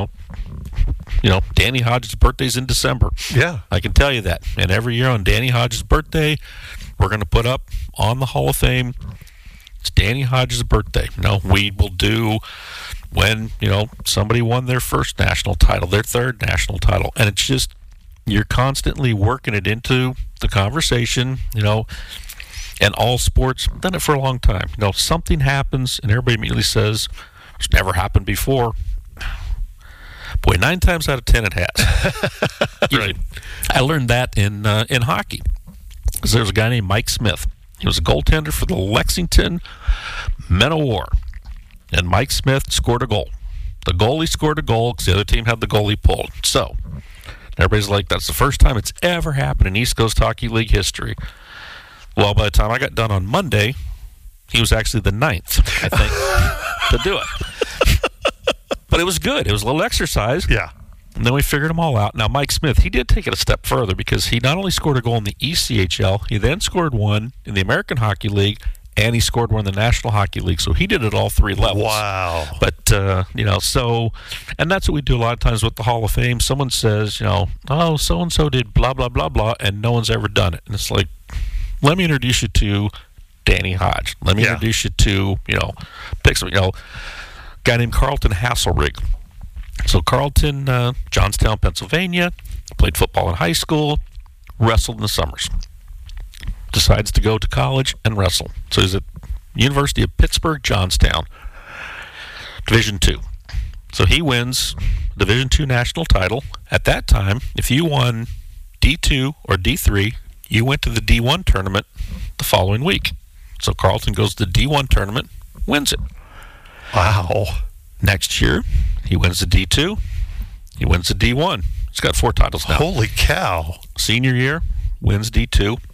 Danny Hodges' birthday's in December. Yeah. I can tell you that. And every year on Danny Hodges' birthday, we're going to put up on the Hall of Fame, it's Danny Hodges' birthday. We will do when, somebody won their first national title, their third national title. And it's just, you're constantly working it into the conversation, and all sports. I've done it for a long time. Something happens and everybody immediately says, it's never happened before. Boy, 9 times out of 10 it has. Right. I learned that in hockey. Because there was a guy named Mike Smith. He was a goaltender for the Lexington Men of War. And Mike Smith scored a goal. The goalie scored a goal because the other team had the goalie pulled. So, everybody's like, that's the first time it's ever happened in East Coast Hockey League history. Well, by the time I got done on Monday, he was actually the 9th, I think, to do it. But it was good. It was a little exercise. Yeah. And then we figured them all out. Now, Mike Smith, he did take it a step further because he not only scored a goal in the ECHL, he then scored one in the American Hockey League and he scored one in the National Hockey League. So he did it all 3 levels. Wow. But, so, and that's what we do a lot of times with the Hall of Fame. Someone says, oh, so-and-so did blah, blah, blah, blah, and no one's ever done it. And it's like, let me introduce you to Danny Hodge. Let me introduce you to, pick some, guy named Carlton Hasselrig. So Carlton, Johnstown, Pennsylvania, played football in high school, wrestled in the summers. Decides to go to college and wrestle. So he's at University of Pittsburgh, Johnstown, Division II. So he wins Division II national title. At that time, if you won D2 or D3, you went to the D1 tournament the following week. So Carlton goes to the D1 tournament, wins it. Wow. Next year, he wins the D2. He wins the D1. He's got 4 titles now. Holy cow. Senior year, wins D2.